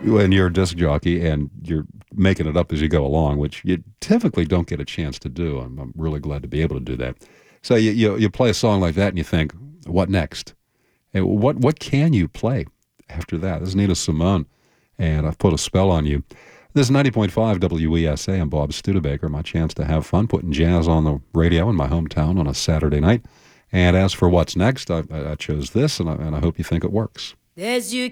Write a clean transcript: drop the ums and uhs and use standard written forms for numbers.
when you're a disc jockey and you're making it up as you go along, which you typically don't get a chance to do. I'm really glad to be able to do that. So you play a song like that and you think, what next? And what can you play after that? This is Nina Simone, and I've put a spell on you. This is 90.5 WESA. I'm Bob Studebaker. My chance to have fun putting jazz on the radio in my hometown on a Saturday night. And as for what's next, I chose this, and I hope you think it works. There's you